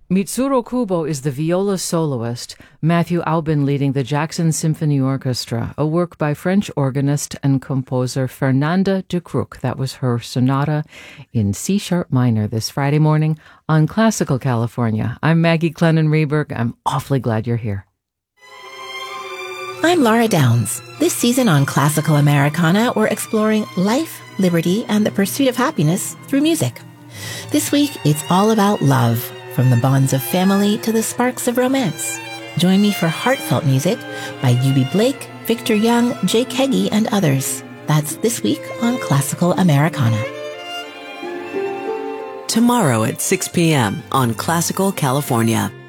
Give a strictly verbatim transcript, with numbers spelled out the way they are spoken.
Mitsuru Kubo is the viola soloist, Matthew Aubin leading the Jackson Symphony Orchestra, a work by French organist and composer Fernanda de Crook. That was her sonata in C-sharp minor this Friday morning on Classical California. I'm Maggie Clennon-Reberg. I'm awfully glad you're here. I'm Laura Downs. This season on Classical Americana, we're exploring life, liberty, and the pursuit of happiness through music. This week, it's all about love. From the bonds of family to the sparks of romance. Join me for heartfelt music by Eubie Blake, Victor Young, Jake Heggie, and others. That's this week on Classical Americana. Tomorrow at six p.m. on Classical California.